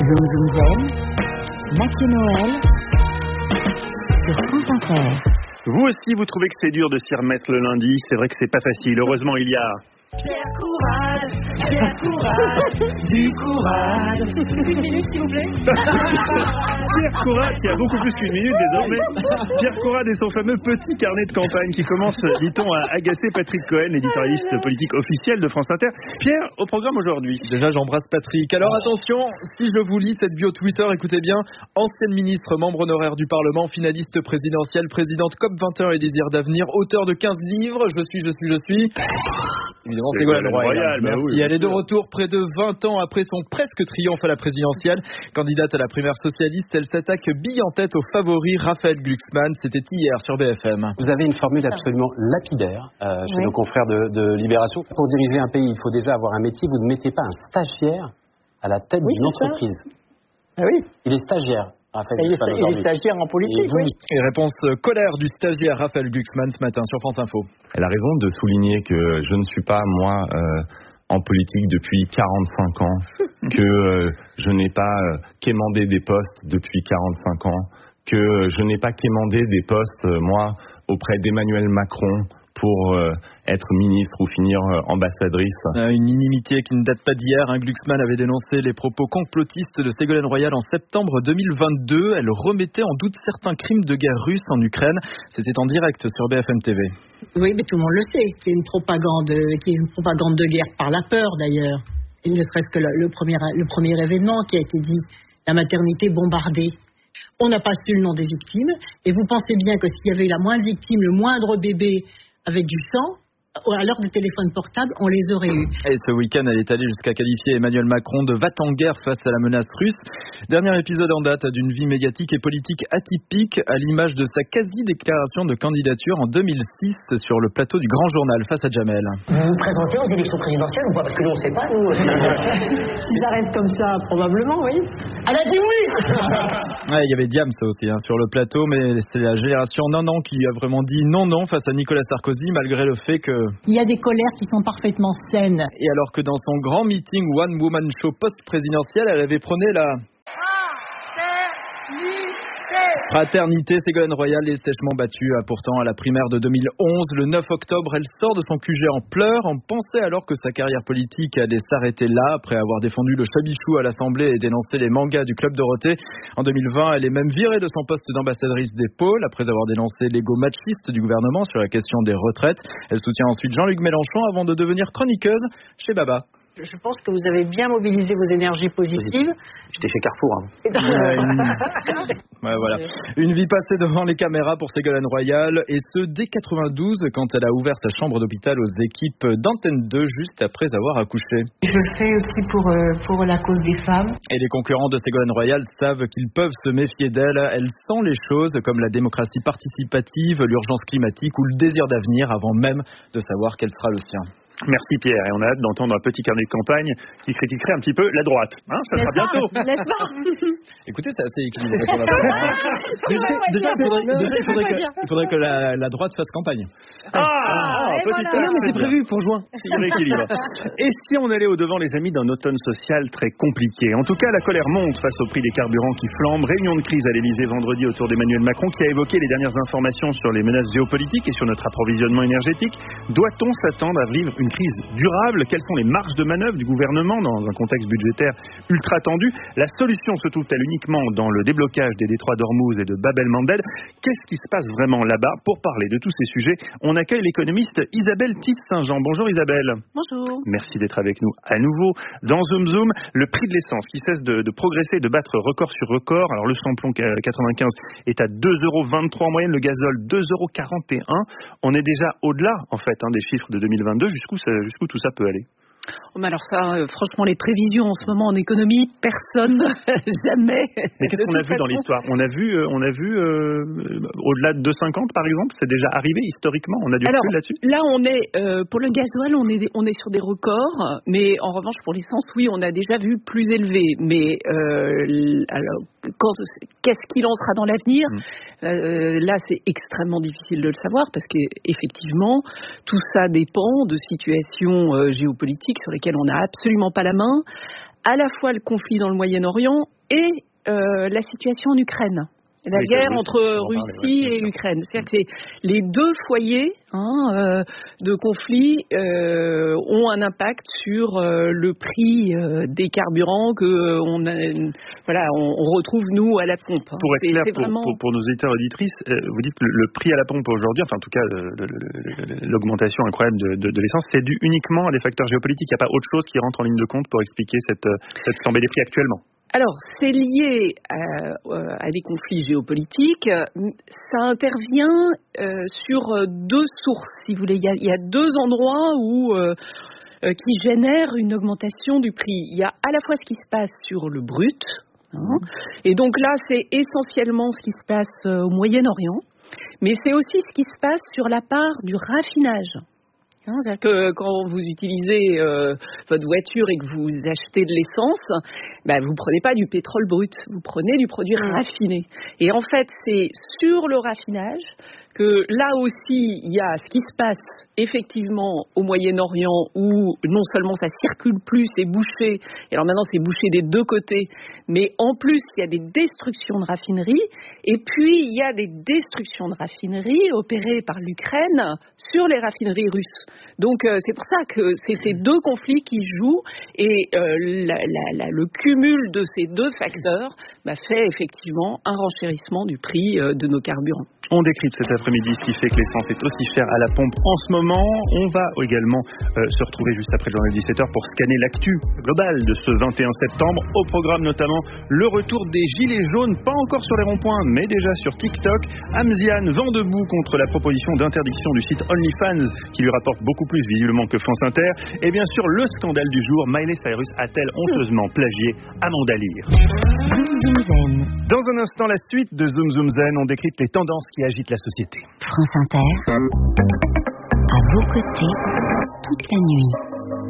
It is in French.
Zoom Zoom Zen, Mathieu Noël, sur France Inter. Vous aussi, vous trouvez que c'est dur de s'y remettre le lundi. C'est vrai que c'est pas facile. Heureusement, il y a... Pierre Courade, du Courade. Une minute, s'il vous plaît. Pierre Courade, qui a beaucoup plus qu'une minute désormais. Pierre Courade et son fameux petit carnet de campagne qui commence, dit-on, à agacer Patrick Cohen, éditorialiste politique officiel de France Inter. Pierre, au programme aujourd'hui. Déjà, j'embrasse Patrick. Alors attention, si je vous lis cette bio Twitter, écoutez bien. Ancienne ministre, membre honoraire du Parlement, finaliste présidentielle, présidente COP21 et Désir d'avenir, auteur de 15 livres. Je suis... Évidemment, Ségolène Royal. Merci. Oui, elle est de retour près de 20 ans après son presque triomphe à la présidentielle. Candidate à la primaire socialiste, elle s'attaque bille en tête au favori Raphaël Glucksmann. C'était hier sur BFM. Vous avez une formule absolument lapidaire chez nos confrères de Libération. Pour diriger un pays, il faut déjà avoir un métier. Vous ne mettez pas un stagiaire à la tête d'une entreprise. Ah oui. Il est stagiaire. Il est stagiaire en politique, oui. Et réponse colère du stagiaire Raphaël Glucksmann ce matin sur France Info. Elle a raison de souligner que je ne suis pas, moi, en politique depuis 45 ans, que je n'ai pas quémandé des postes depuis 45 ans, que je n'ai pas quémandé des postes, moi, auprès d'Emmanuel Macron, pour être ministre ou finir ambassadrice. Une inimitié qui ne date pas d'hier. Glucksmann avait dénoncé les propos complotistes de Ségolène Royal en septembre 2022. Elle remettait en doute certains crimes de guerre russes en Ukraine. C'était en direct sur BFM TV. Oui, mais tout le monde le sait. C'est une propagande de guerre par la peur d'ailleurs. Et ne serait-ce que le premier événement qui a été dit, la maternité bombardée. On n'a pas su le nom des victimes. Et vous pensez bien que s'il y avait eu la moindre victime, le moindre bébé avec du sang, à l'heure des téléphones portables, on les aurait eus. Et ce week-end, elle est allée jusqu'à qualifier Emmanuel Macron de va-t-en-guerre face à la menace russe. Dernier épisode en date d'une vie médiatique et politique atypique, à l'image de sa quasi-déclaration de candidature en 2006 sur le plateau du Grand Journal face à Jamel. Vous vous présentez aux élections présidentielles ou pas? Parce que nous, on ne sait pas, nous. Si ça reste comme ça, probablement, oui. Elle a dit oui. Il y avait Diams aussi sur le plateau, mais c'est la génération non qui a vraiment dit non face à Nicolas Sarkozy, malgré le fait que... Il y a des colères qui sont parfaitement saines. Et alors que dans son grand meeting One Woman Show post-présidentiel, elle avait prôné la... Fraternité. Ségolène Royal est sèchement battue pourtant à la primaire de 2011. Le 9 octobre, elle sort de son QG en pleurs. On pensait alors que sa carrière politique allait s'arrêter là, après avoir défendu le chabichou à l'Assemblée et dénoncé les mangas du Club Dorothée. En 2020, elle est même virée de son poste d'ambassadrice des Pôles, après avoir dénoncé l'ego machiste du gouvernement sur la question des retraites. Elle soutient ensuite Jean-Luc Mélenchon avant de devenir chroniqueuse chez Baba. Je pense que vous avez bien mobilisé vos énergies positives. J'étais chez Carrefour. Voilà. Une vie passée devant les caméras pour Ségolène Royal, et ce dès 92, quand elle a ouvert sa chambre d'hôpital aux équipes d'Antenne 2 juste après avoir accouché. Je le fais aussi pour la cause des femmes. Et les concurrents de Ségolène Royal savent qu'ils peuvent se méfier d'elle. Elle sent les choses comme la démocratie participative, l'urgence climatique ou le désir d'avenir avant même de savoir quel sera le sien. Merci Pierre, et on a hâte d'entendre un petit carnet de campagne qui critiquerait un petit peu la droite. Ça sera bientôt. N'est-ce pas? Écoutez, c'est assez équilibré pour la il faudrait que la droite fasse campagne. Mais c'est prévu pour juin. Il rééquilibre. Et si on allait au-devant, les amis, d'un automne social très compliqué? En tout cas, la colère monte face au prix des carburants qui flambent. Réunion de crise à l'Élysée vendredi autour d'Emmanuel Macron qui a évoqué les dernières informations sur les menaces géopolitiques et sur notre approvisionnement énergétique. Doit-on s'attendre à vivre une crise durable? Quelles sont les marges de manœuvre du gouvernement dans un contexte budgétaire ultra tendu? La solution se trouve-t-elle uniquement dans le déblocage des détroits d'Ormuz et de Bab el-Mandeb? Qu'est-ce qui se passe vraiment là-bas? Pour parler de tous ces sujets, on accueille l'économiste Isabelle Tisse-Saint-Jean. Bonjour Isabelle. Bonjour. Merci d'être avec nous à nouveau dans Zoom Zoom. Le prix de l'essence qui cesse de progresser, de battre record sur record. Alors le samplon 95 est à 2,23 € en moyenne, le gazole 2,41 €. On est déjà au-delà en fait des chiffres de 2022. Jusqu'où tout ça peut aller? Mais alors ça, franchement, les prévisions en ce moment en économie, personne, jamais. Mais qu'est-ce qu'on a vu dans l'histoire? On a vu au-delà de 2,50 par exemple, c'est déjà arrivé historiquement. On a du recul là-dessus? Là, on est pour le gasoil, on est sur des records, mais en revanche pour l'essence, oui, on a déjà vu plus élevé. Mais alors, qu'est-ce qu'il en sera dans l'avenir? Là, c'est extrêmement difficile de le savoir parce qu'effectivement, tout ça dépend de situations géopolitiques sur lesquelles on n'a absolument pas la main, à la fois le conflit dans le Moyen-Orient et la situation en Ukraine. La guerre entre Russie et Ukraine. C'est-à-dire que les deux foyers de conflit ont un impact sur le prix des carburants qu'on retrouve nous à la pompe. Pour être clair, pour nos auditeurs et auditrices, vous dites que le prix à la pompe aujourd'hui, enfin en tout cas l'augmentation incroyable de l'essence, c'est dû uniquement à des facteurs géopolitiques. Il n'y a pas autre chose qui rentre en ligne de compte pour expliquer cette flambée des prix actuellement. Alors, c'est lié à des conflits géopolitiques. Ça intervient sur deux sources, si vous voulez. Il y a deux endroits qui génèrent une augmentation du prix. Il y a à la fois ce qui se passe sur le brut, et donc là, c'est essentiellement ce qui se passe au Moyen-Orient, mais c'est aussi ce qui se passe sur la part du raffinage. C'est-à-dire que quand vous utilisez votre voiture et que vous achetez de l'essence, vous prenez pas du pétrole brut, vous prenez du produit raffiné. Et en fait, c'est sur le raffinage que là aussi, il y a ce qui se passe effectivement au Moyen-Orient où non seulement ça circule plus, c'est bouché, et alors maintenant c'est bouché des deux côtés, mais en plus il y a des destructions de raffineries, et puis il y a des destructions de raffineries opérées par l'Ukraine sur les raffineries russes. Donc c'est pour ça que c'est ces deux conflits qui jouent, et le cumul de ces deux facteurs fait effectivement un renchérissement du prix de nos carburants. On décrypte cet après-midi ce qui fait que l'essence est aussi chère à la pompe en ce moment. On va également se retrouver juste après le journal de 17h pour scanner l'actu globale de ce 21 septembre. Au programme notamment le retour des gilets jaunes, pas encore sur les ronds-points, mais déjà sur TikTok. Amziane vent debout contre la proposition d'interdiction du site OnlyFans qui lui rapporte beaucoup plus visiblement que France Inter. Et bien sûr, le scandale du jour, Miley Cyrus a-t-elle honteusement plagié Amanda Lear? Zoom Zoom Zen. Dans un instant, la suite de Zoom Zoom Zen, on décrypte les tendances qui agitent la société. France Inter, à vos côtés, toute la nuit.